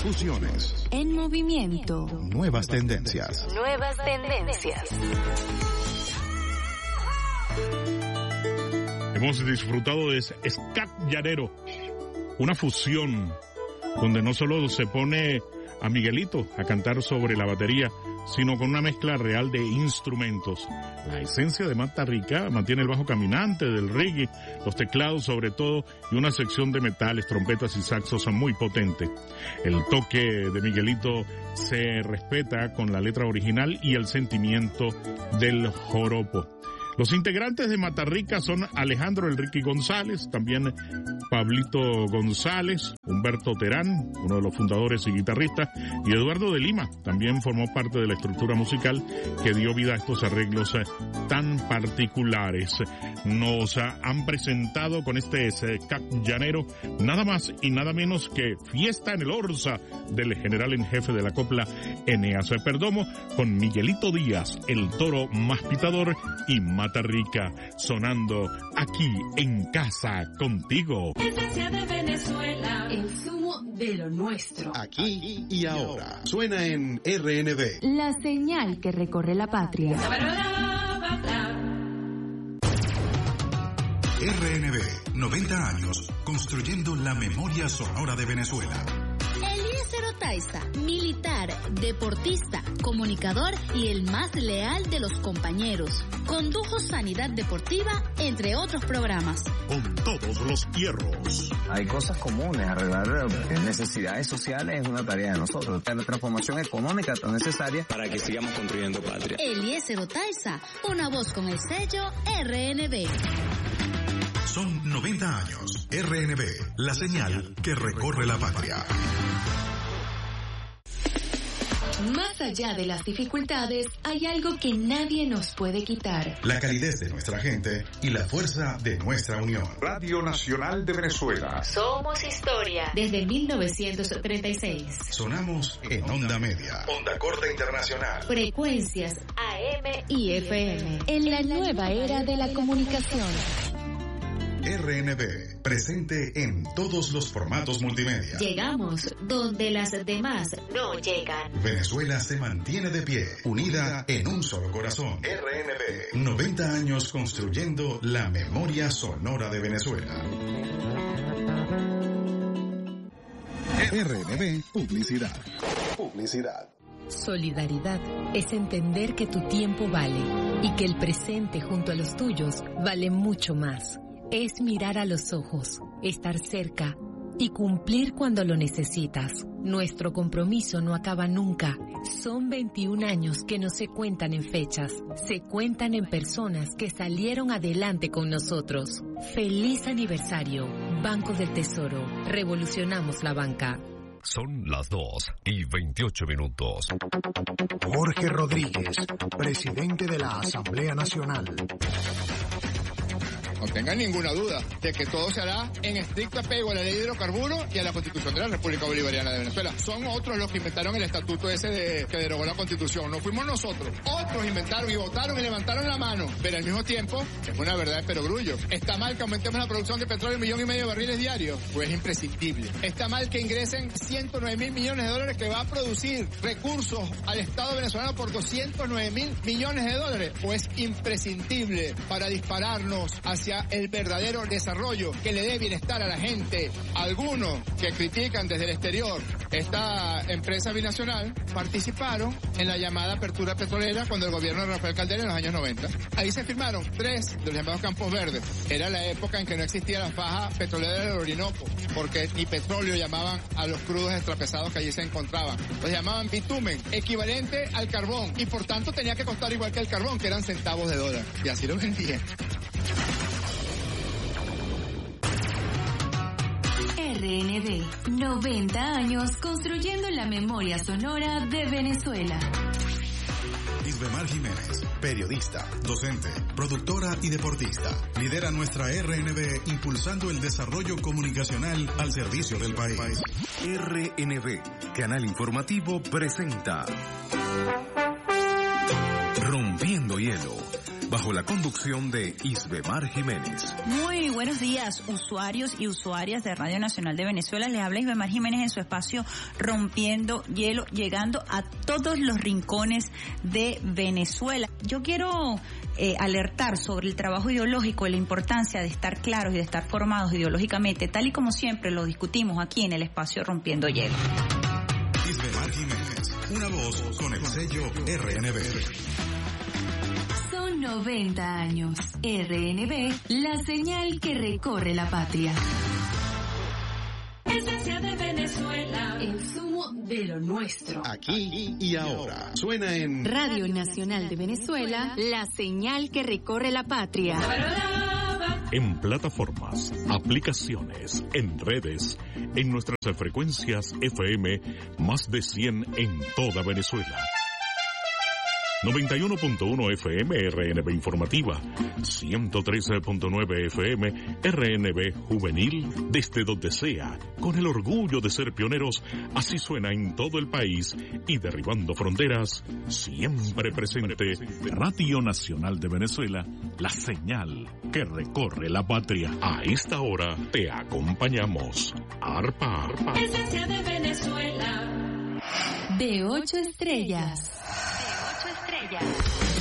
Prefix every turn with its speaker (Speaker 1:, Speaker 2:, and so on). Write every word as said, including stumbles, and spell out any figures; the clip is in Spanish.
Speaker 1: Fusiones.
Speaker 2: En movimiento.
Speaker 1: Nuevas tendencias.
Speaker 2: Nuevas tendencias.
Speaker 3: Hemos disfrutado de Scat Llanero, una fusión donde no solo se pone a Miguelito a cantar sobre la batería, sino con una mezcla real de instrumentos. La esencia de Mata Rica mantiene el bajo caminante del reggae, los teclados sobre todo, y una sección de metales, trompetas y saxos muy potente. El toque de Miguelito se respeta con la letra original y el sentimiento del joropo. Los integrantes de Mata Rica son Alejandro El Ricky González, también Pablito González, Humberto Terán, uno de los fundadores y guitarristas, y Eduardo de Lima, también formó parte de la estructura musical que dio vida a estos arreglos tan particulares. Nos han presentado con este Scat Llanero nada más y nada menos que Fiesta en el Orza del general en jefe de la copla Eneas Perdomo, con Miguelito Díaz, el toro más pitador, y Mata Rica, sonando aquí en casa contigo.
Speaker 4: Esencia de Venezuela, el zumo de lo nuestro.
Speaker 1: Aquí y ahora. Suena en R N B.
Speaker 2: La señal que recorre la patria.
Speaker 1: R N B, noventa años construyendo la memoria sonora de Venezuela.
Speaker 5: Eliezer Otaiza, militar, deportista, comunicador y el más leal de los compañeros. Condujo Sanidad Deportiva, entre otros programas.
Speaker 1: Con todos los hierros.
Speaker 6: Hay cosas comunes, arreglar necesidades sociales es una tarea de nosotros. La transformación económica tan necesaria para que sigamos construyendo patria.
Speaker 5: Eliezer Otaiza, una voz con el sello R N B.
Speaker 1: Son noventa años. R N B, la señal que recorre la patria.
Speaker 2: Más allá de las dificultades, hay algo que nadie nos puede quitar.
Speaker 1: La calidez de nuestra gente y la fuerza de nuestra unión. Radio Nacional de Venezuela.
Speaker 2: Somos historia. Desde mil novecientos treinta y seis.
Speaker 1: Sonamos en onda media. Onda corta internacional.
Speaker 2: Frecuencias A M y F M. En la nueva era de la comunicación.
Speaker 1: R N B, presente en todos los formatos multimedia.
Speaker 2: Llegamos donde las demás no llegan.
Speaker 1: Venezuela se mantiene de pie, unida en un solo corazón. R N B, noventa años construyendo la memoria sonora de Venezuela. R N B, publicidad. Publicidad.
Speaker 7: Solidaridad es entender que tu tiempo vale y que el presente junto a los tuyos vale mucho más. Es mirar a los ojos, estar cerca y cumplir cuando lo necesitas. Nuestro compromiso no acaba nunca. Son veintiún años que no se cuentan en fechas, se cuentan en personas que salieron adelante con nosotros. ¡Feliz aniversario! Banco del Tesoro. Revolucionamos la banca.
Speaker 8: Son las dos y veintiocho minutos.
Speaker 9: Jorge Rodríguez, presidente de la Asamblea Nacional.
Speaker 10: No tengan ninguna duda de que todo se hará en estricto apego a la ley de hidrocarburos y a la Constitución de la República Bolivariana de Venezuela. Son otros los que inventaron el estatuto ese de, que derogó la Constitución. No fuimos nosotros. Otros inventaron y votaron y levantaron la mano. Pero al mismo tiempo, es una verdad de perogrullo. ¿Está mal que aumentemos la producción de petróleo un millón y medio de barriles diarios? Pues es imprescindible. ¿Está mal que ingresen ciento nueve mil millones de dólares que va a producir recursos al Estado venezolano por doscientos nueve mil millones de dólares? Pues imprescindible para dispararnos hacia el verdadero desarrollo que le dé bienestar a la gente. Algunos que critican desde el exterior esta empresa binacional participaron en la llamada apertura petrolera cuando el gobierno de Rafael Caldera en los años noventa. Ahí se firmaron tres de los llamados Campos Verdes. Era la época en que no existía la faja petrolera del Orinoco, porque ni petróleo llamaban a los crudos extrapesados que allí se encontraban. Los llamaban bitumen, equivalente al carbón, y por tanto tenía que costar igual que el carbón, que eran centavos de dólar. Y así lo vendían.
Speaker 2: R N B, noventa años construyendo la memoria sonora de Venezuela.
Speaker 1: Isbemar Jiménez, periodista, docente, productora y deportista. Lidera nuestra R N B impulsando el desarrollo comunicacional al servicio del país. R N B, canal informativo, presenta Rompiendo Hielo.
Speaker 8: bajo la conducción de Isbemar Jiménez.
Speaker 11: Muy buenos días, usuarios y usuarias de Radio Nacional de Venezuela. Les habla Isbemar Jiménez en su espacio Rompiendo Hielo, llegando a todos los rincones de Venezuela. Yo quiero eh, alertar sobre el trabajo ideológico y la importancia de estar claros y de estar formados ideológicamente, tal y como siempre lo discutimos aquí en el espacio Rompiendo Hielo.
Speaker 1: Isbemar Jiménez, una voz con el sello R N B.
Speaker 2: Son noventa años. R N B, la señal que recorre la patria.
Speaker 4: Esencia de Venezuela,
Speaker 2: el zumo de lo nuestro.
Speaker 1: Aquí y ahora. Suena en
Speaker 2: Radio Nacional de Venezuela, la señal que recorre la patria.
Speaker 3: En plataformas, aplicaciones, en redes, en nuestras frecuencias F M, más de cien en toda Venezuela. noventa y uno punto uno F M R N B Informativa, ciento trece punto nueve F M R N B Juvenil, desde donde sea, con el orgullo de ser pioneros, así suena en todo el país y derribando fronteras, siempre presente, Radio Nacional de Venezuela, la señal que recorre la patria. A esta hora te acompañamos, Arpa Arpa.
Speaker 4: Esencia de Venezuela.
Speaker 2: De ocho estrellas.
Speaker 5: Estrellas.